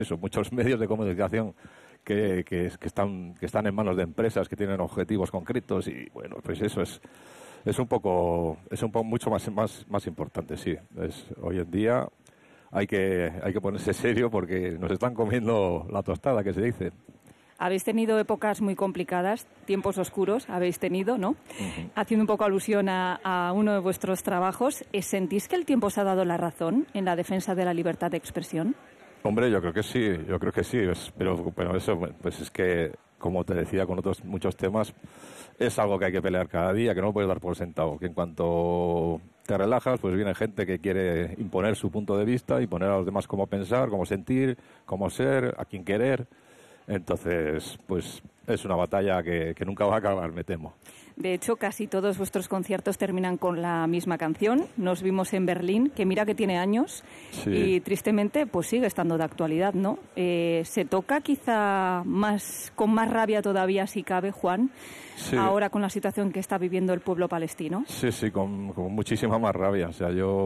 eso, muchos medios de comunicación que están en manos de empresas que tienen objetivos concretos y bueno, pues eso es un poco mucho más importante, sí. Hoy en día hay que ponerse serio porque nos están comiendo la tostada, que se dice. Habéis tenido épocas muy complicadas, tiempos oscuros, habéis tenido, ¿no? Uh-huh. Haciendo un poco alusión a uno de vuestros trabajos, ¿sentís que el tiempo os ha dado la razón en la defensa de la libertad de expresión? Hombre, yo creo que sí, pero eso, pues es que, como te decía con otros muchos temas, es algo que hay que pelear cada día, que no lo puedes dar por sentado, que en cuanto te relajas, pues viene gente que quiere imponer su punto de vista, imponer a los demás cómo pensar, cómo sentir, cómo ser, a quién querer. Entonces, pues es una batalla que nunca va a acabar, me temo. De hecho, casi todos vuestros conciertos terminan con la misma canción. Nos vimos en Berlín, que mira que tiene años, sí. Y tristemente pues sigue estando de actualidad, ¿no? Se toca quizá con más rabia todavía, si cabe, Juan, sí. Ahora con la situación que está viviendo el pueblo palestino. Sí, con muchísima más rabia. O sea,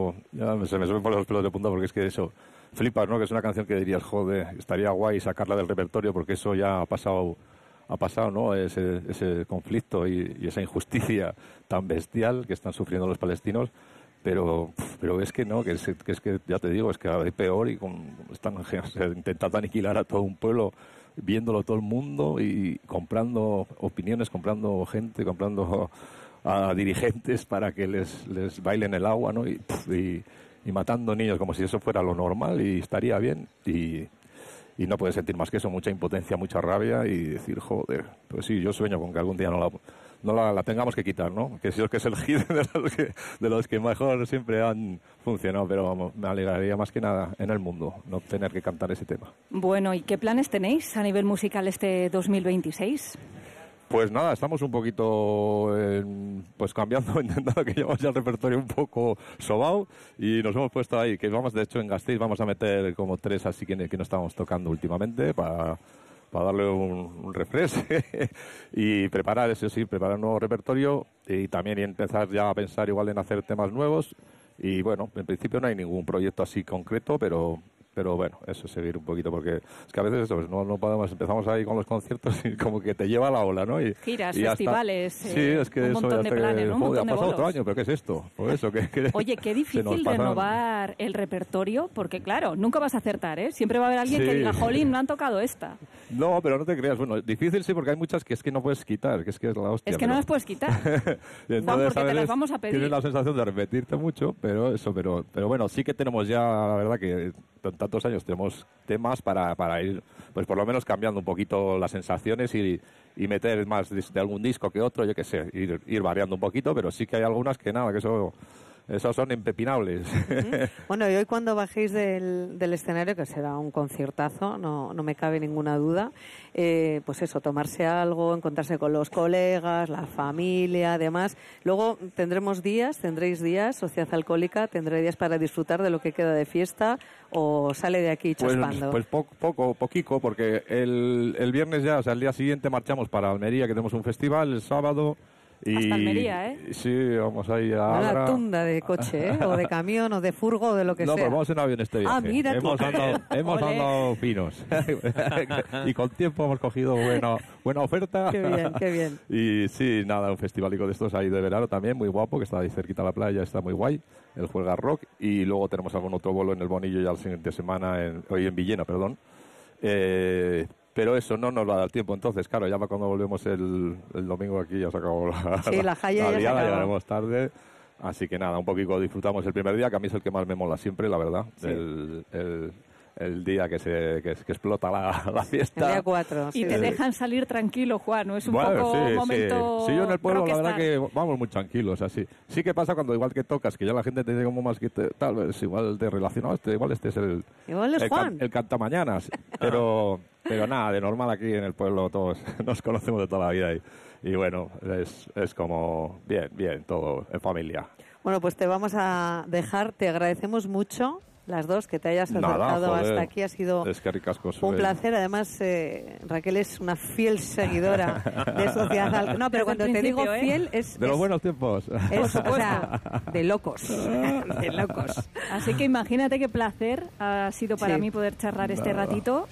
se me suben por los pelos de punta porque es que eso... Flipas, ¿no? Que es una canción que dirías, joder, estaría guay sacarla del repertorio porque eso ya ha pasado, ¿no? Ese conflicto y esa injusticia tan bestial que están sufriendo los palestinos. Pero es que no, que es que ya te digo, es que hay peor y están intentando aniquilar a todo un pueblo, viéndolo todo el mundo y comprando opiniones, comprando gente, comprando a dirigentes para que les bailen el agua, ¿no? Y matando niños como si eso fuera lo normal y estaría bien y no puedes sentir más que eso, mucha impotencia, mucha rabia y decir, joder, pues sí, yo sueño con que algún día no la tengamos que quitar, ¿no? Que sí, que es el hit de los que mejor siempre han funcionado, pero vamos, me alegraría más que nada en el mundo no tener que cantar ese tema. Bueno, ¿y qué planes tenéis a nivel musical este 2026? Pues nada, estamos un poquito pues cambiando, intentando que llevamos ya el repertorio un poco sobao y nos hemos puesto ahí, que vamos, de hecho en Gasteiz vamos a meter como 3 así que no estábamos tocando últimamente para darle un refresh y preparar un nuevo repertorio y también empezar ya a pensar igual en hacer temas nuevos y bueno, en principio no hay ningún proyecto así concreto, pero bueno, eso, seguir un poquito, porque es que a veces eso, no podemos, empezamos ahí con los conciertos y como que te lleva la ola, ¿no? Giras, festivales, sí, es que un montón de planes, ¿no? Un montón de ha pasado bolos. otro año, pero ¿qué es esto? Por eso, Oye, qué difícil renovar el repertorio, porque claro, nunca vas a acertar, ¿eh? Siempre va a haber alguien que diga, jolín, no han tocado esta. No, pero no te creas, bueno, difícil sí, porque hay muchas que es que no puedes quitar, que es la hostia. Es que no las puedes quitar, entonces, Juan, porque te las vamos a pedir. Tienes la sensación de repetirte mucho, pero bueno, sí que tenemos ya, la verdad que en tantos años tenemos temas para ir, pues por lo menos cambiando un poquito las sensaciones y meter más de algún disco que otro, yo qué sé, ir variando un poquito, pero sí que hay algunas que nada, que esos son impepinables. Uh-huh. Bueno, y hoy cuando bajéis del escenario, que será un conciertazo, no me cabe ninguna duda, pues eso, tomarse algo, encontrarse con los colegas, la familia, además. Luego tendréis días, Sociedad Alcohólica, tendré días para disfrutar de lo que queda de fiesta o sale de aquí chaspando. Pues poquito, porque el viernes ya, o sea, el día siguiente marchamos para Almería, que tenemos un festival, el sábado. Hasta Almería, ¿eh? Sí, vamos ahí a una tunda de coche, ¿eh? O de camión, o de furgo, o de lo que sea. No, pero vamos en avión este viaje. Ah, mira hemos andado finos. Y con tiempo hemos cogido buena oferta. Qué bien. Y sí, nada, un festivalico de estos ahí de verano también, muy guapo, que está ahí cerquita a la playa, está muy guay. El Juega Rock. Y luego tenemos algún otro vuelo en el Bonillo ya la siguiente semana, hoy en Villena, perdón. Pero eso no nos va a dar tiempo, entonces, claro, ya cuando volvemos el domingo aquí ya se acabó la jaya, ya llegaremos tarde. Así que nada, un poquito disfrutamos el primer día, que a mí es el que más me mola siempre, la verdad. Sí. El día que explota la fiesta. El día 4. Y te dejan salir tranquilo, Juan, ¿no? Es un poco un momento. Sí, yo en el pueblo rockstar. la verdad que vamos muy tranquilos, así. Sí que pasa cuando igual que tocas, que ya la gente te dice como más que tal vez igual te relaciona, igual este es Juan. El cantamañanas, pero nada, de normal aquí en el pueblo todos nos conocemos de toda la vida y bueno, es como bien, todo en familia. Bueno, pues te vamos a dejar, te agradecemos mucho las dos que te hayas acercado hasta aquí, ha sido un placer. Además, Raquel es una fiel seguidora de Sociedad Alcohólica. No, pero cuando te digo fiel es de los buenos tiempos, es, o sea, de locos. Así que imagínate qué placer ha sido para mí poder charlar este ratito